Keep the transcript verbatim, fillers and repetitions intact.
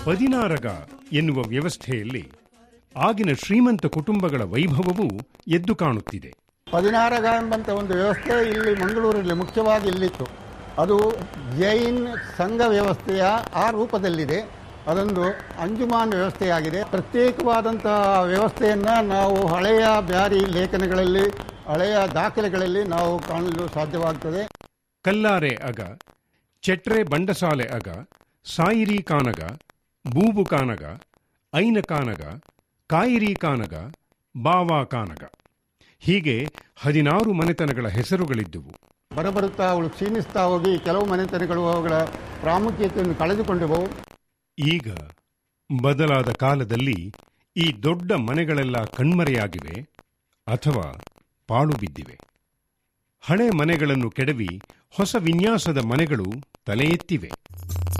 ಪದಿನಾರಗ ಎನ್ನುವ ವ್ಯವಸ್ಥೆಯಲ್ಲಿ ಆಗಿನ ಶ್ರೀಮಂತ ಕುಟುಂಬಗಳ ವೈಭವವೂ ಎದ್ದು ಕಾಣುತ್ತಿದೆ. ಪದಿನಾರಗ ಎಂಬಂಥ ಒಂದು ವ್ಯವಸ್ಥೆ ಇಲ್ಲಿ ಮಂಗಳೂರಲ್ಲಿ ಮುಖ್ಯವಾಗಿ ಇಲ್ಲಿತ್ತು. ಅದು ಜೈನ್ ಸಂಘ ವ್ಯವಸ್ಥೆಯ ಆ ರೂಪದಲ್ಲಿದೆ. ಅದೊಂದು ಅಂಜುಮಾನ್ ವ್ಯವಸ್ಥೆಯಾಗಿದೆ. ಪ್ರತ್ಯೇಕವಾದಂತಹ ವ್ಯವಸ್ಥೆಯನ್ನು ನಾವು ಹಳೆಯ ಬ್ಯಾರಿ ಲೇಖನಗಳಲ್ಲಿ, ಹಳೆಯ ದಾಖಲೆಗಳಲ್ಲಿ ನಾವು ಕಾಣಲು ಸಾಧ್ಯವಾಗ್ತದೆ. ಕಲ್ಲಾರೆ ಅಗ, ಚೆಟ್ರೆ ಬಂಡಸಾಲೆ ಅಗ, ಸಾಯಿರಿ ಕಾನಗ, ಬೂಬು ಕಾನಗ, ಐನ ಕಾನಗ, ಕಾಯಿರಿ ಕಾನಗ, ಬಾವಾ ಕಾನಗ ಹೀಗೆ ಹದಿನಾರು ಮನೆತನಗಳ ಹೆಸರುಗಳಿದ್ದುವು. ಬರಬರುತ್ತಾ ಅವಳು ಕ್ಷೀಣಿಸ್ತಾ ಹೋಗಿ ಕೆಲವು ಮನೆತನಗಳು ಅವುಗಳ ಪ್ರಾಮುಖ್ಯತೆಯನ್ನು ಕಳೆದುಕೊಂಡಿದ್ದವು. ಈಗ ಬದಲಾದ ಕಾಲದಲ್ಲಿ ಈ ದೊಡ್ಡ ಮನೆಗಳೆಲ್ಲ ಕಣ್ಮರೆಯಾಗಿವೆ ಅಥವಾ ಪಾಳು ಬಿದ್ದಿವೆ. ಹಳೆ ಮನೆಗಳನ್ನು ಕೆಡವಿ ಹೊಸ ವಿನ್ಯಾಸದ ಮನೆಗಳು ತಲೆ ಎತ್ತಿವೆ.